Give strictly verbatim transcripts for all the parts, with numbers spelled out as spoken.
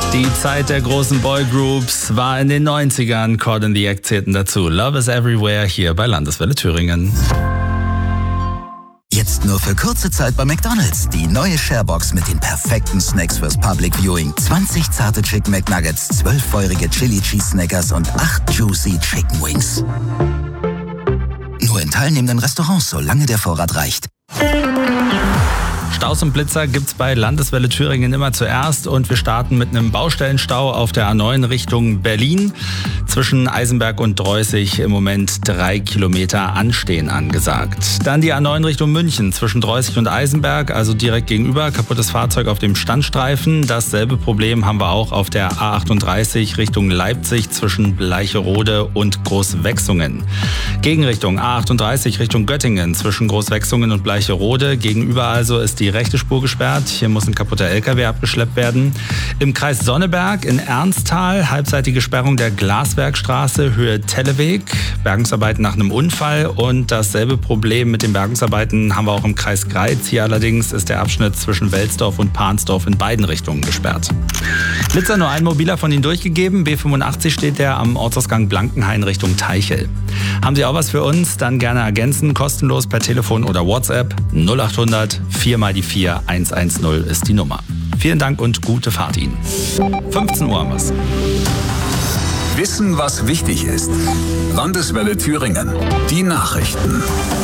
Die Zeit der großen Boygroups war in den neunzigern. Caught in the Act zählten dazu. Love is Everywhere hier bei Landeswelle Thüringen. Jetzt nur für kurze Zeit bei McDonald's. Die neue Sharebox mit den perfekten Snacks fürs Public Viewing. zwanzig zarte Chicken McNuggets, zwölf feurige Chili Cheese Snackers und acht Juicy Chicken Wings. Nur in teilnehmenden Restaurants, solange der Vorrat reicht. Staus und Blitzer gibt's bei Landeswelle Thüringen immer zuerst und wir starten mit einem Baustellenstau auf der A neun Richtung Berlin. Zwischen Eisenberg und Droßig im Moment drei Kilometer Anstehen angesagt. Dann die A neun Richtung München zwischen Droßig und Eisenberg, also direkt gegenüber, kaputtes Fahrzeug auf dem Standstreifen. Dasselbe Problem haben wir auch auf der A achtunddreißig Richtung Leipzig zwischen Bleicherode und Großwechsungen. Gegenrichtung A achtunddreißig Richtung Göttingen zwischen Großwechsungen und Bleicherode. Gegenüber also ist die rechte Spur gesperrt. Hier muss ein kaputter L K W abgeschleppt werden. Im Kreis Sonneberg in Ernsthal halbseitige Sperrung der Glaswerkstraße Höhe Telleweg. Bergungsarbeiten nach einem Unfall und dasselbe Problem mit den Bergungsarbeiten haben wir auch im Kreis Greiz. Hier allerdings ist der Abschnitt zwischen Welsdorf und Pahnsdorf in beiden Richtungen gesperrt. Blitzer nur ein mobiler von Ihnen durchgegeben. B fünfundachtzig steht der am Ortsausgang Blankenhain Richtung Teichel. Haben Sie auch was für uns? Dann gerne ergänzen. Kostenlos per Telefon oder WhatsApp. null achthundert vier mal die vier eins eins null ist die Nummer. Vielen Dank und gute Fahrt Ihnen. fünfzehn Uhr haben wir's. Wissen, was wichtig ist. Landeswelle Thüringen. Die Nachrichten.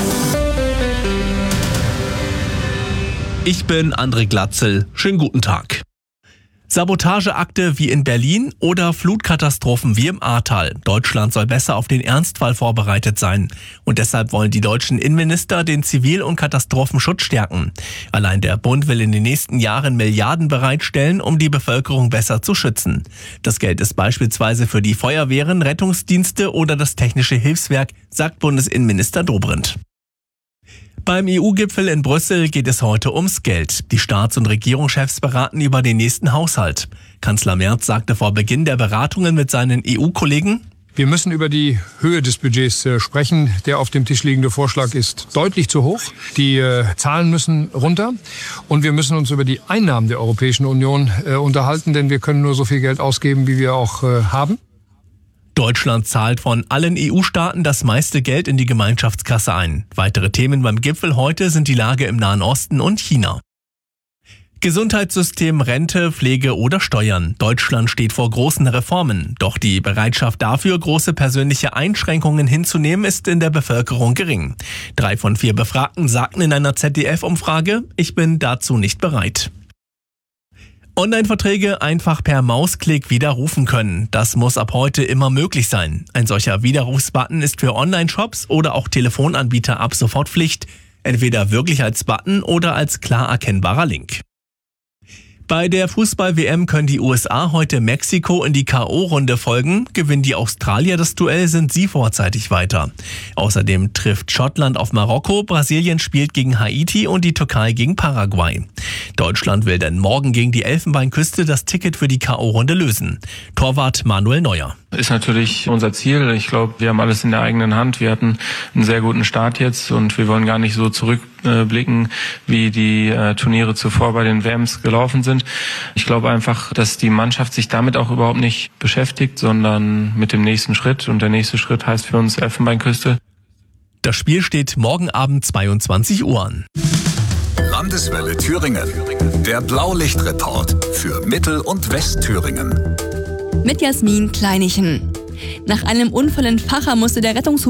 Ich bin André Glatzel. Schönen guten Tag. Sabotageakte wie in Berlin oder Flutkatastrophen wie im Ahrtal. Deutschland soll besser auf den Ernstfall vorbereitet sein. Und deshalb wollen die deutschen Innenminister den Zivil- und Katastrophenschutz stärken. Allein der Bund will in den nächsten Jahren Milliarden bereitstellen, um die Bevölkerung besser zu schützen. Das Geld ist beispielsweise für die Feuerwehren, Rettungsdienste oder das Technische Hilfswerk, sagt Bundesinnenminister Dobrindt. Beim E U-Gipfel in Brüssel geht es heute ums Geld. Die Staats- und Regierungschefs beraten über den nächsten Haushalt. Kanzler Merz sagte vor Beginn der Beratungen mit seinen E U-Kollegen: Wir müssen über die Höhe des Budgets äh, sprechen. Der auf dem Tisch liegende Vorschlag ist deutlich zu hoch. Die äh, Zahlen müssen runter. Und wir müssen uns über die Einnahmen der Europäischen Union äh, unterhalten, denn wir können nur so viel Geld ausgeben, wie wir auch äh, haben. Deutschland zahlt von allen E U-Staaten das meiste Geld in die Gemeinschaftskasse ein. Weitere Themen beim Gipfel heute sind die Lage im Nahen Osten und China. Gesundheitssystem, Rente, Pflege oder Steuern. Deutschland steht vor großen Reformen. Doch die Bereitschaft dafür, große persönliche Einschränkungen hinzunehmen, ist in der Bevölkerung gering. Drei von vier Befragten sagten in einer Z D F-Umfrage, ich bin dazu nicht bereit. Online-Verträge einfach per Mausklick widerrufen können. Das muss ab heute immer möglich sein. Ein solcher Widerrufsbutton ist für Online-Shops oder auch Telefonanbieter ab sofort Pflicht. Entweder wirklich als Button oder als klar erkennbarer Link. Bei der Fußball-W M können die U S A heute Mexiko in die K O-Runde folgen. Gewinnen die Australier das Duell, sind sie vorzeitig weiter. Außerdem trifft Schottland auf Marokko, Brasilien spielt gegen Haiti und die Türkei gegen Paraguay. Deutschland will dann morgen gegen die Elfenbeinküste das Ticket für die K O-Runde lösen. Torwart Manuel Neuer. Ist natürlich unser Ziel. Ich glaube, wir haben alles in der eigenen Hand. Wir hatten einen sehr guten Start jetzt und wir wollen gar nicht so zurückblicken, wie die äh, Turniere zuvor bei den W Ms gelaufen sind. Ich glaube einfach, dass die Mannschaft sich damit auch überhaupt nicht beschäftigt, sondern mit dem nächsten Schritt. Und der nächste Schritt heißt für uns Elfenbeinküste. Das Spiel steht morgen Abend zweiundzwanzig Uhr an. Landeswelle Thüringen. Der Blaulichtreport für Mittel- und Westthüringen. Mit Jasmin Kleinichen. Nach einem Unfall in Facher musste der Rettungshubschrauber